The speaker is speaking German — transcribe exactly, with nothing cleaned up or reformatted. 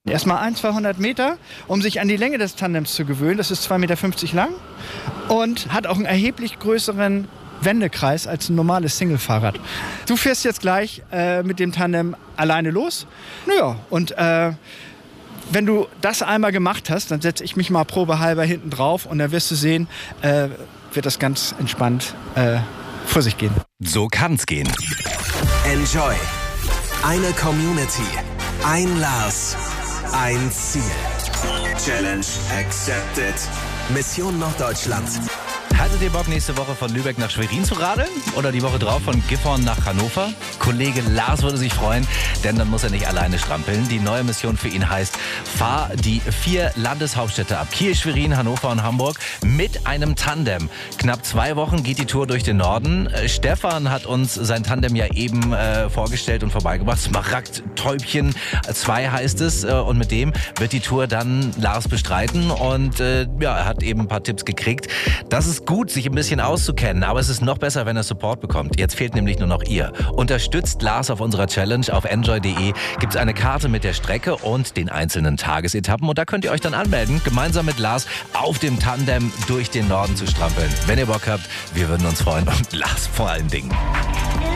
Erstmal ein, zweihundert Meter, um sich an die Länge des Tandems zu gewöhnen. Das ist zwei Meter fünfzig lang und hat auch einen erheblich größeren Wendekreis als ein normales Single-Fahrrad. Du fährst jetzt gleich äh, mit dem Tandem alleine los. Naja, und äh, wenn du das einmal gemacht hast, dann setze ich mich mal probehalber hinten drauf und dann wirst du sehen, äh, wird das ganz entspannt äh, vor sich gehen. So kann's gehen. Enjoy. Eine Community. Ein Lars. Ein Ziel. Challenge accepted. Mission Norddeutschland. Hattet ihr Bock, nächste Woche von Lübeck nach Schwerin zu radeln? Oder die Woche drauf von Gifhorn nach Hannover? Kollege Lars würde sich freuen, denn dann muss er nicht alleine strampeln. Die neue Mission für ihn heißt, fahr die vier Landeshauptstädte ab. Kiel, Schwerin, Hannover und Hamburg mit einem Tandem. Knapp zwei Wochen geht die Tour durch den Norden. Stefan hat uns sein Tandem ja eben äh, vorgestellt und vorbeigebracht. Smaragdtäubchen zwei heißt es. Äh, und mit dem wird die Tour dann Lars bestreiten. Und äh, ja, er hat eben ein paar Tipps gekriegt. Das ist gut, sich ein bisschen auszukennen, aber es ist noch besser, wenn er Support bekommt. Jetzt fehlt nämlich nur noch ihr. Unterstützt Lars auf unserer Challenge. Auf enjoy punkt de gibt es eine Karte mit der Strecke und den einzelnen Tagesetappen und da könnt ihr euch dann anmelden, gemeinsam mit Lars auf dem Tandem durch den Norden zu strampeln. Wenn ihr Bock habt, wir würden uns freuen und Lars vor allen Dingen.